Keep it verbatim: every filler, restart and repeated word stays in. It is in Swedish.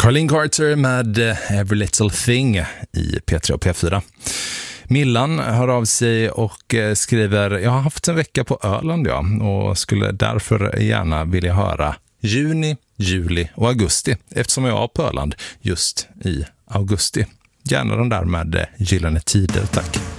Carlene Carter med Every Little Thing i P tre och P fyra. Millan hör av sig och skriver: jag har haft en vecka på Öland ja, och skulle därför gärna vilja höra juni, juli och augusti, eftersom jag är på Öland just i augusti. Gärna de där med Gyllene Tider, tack.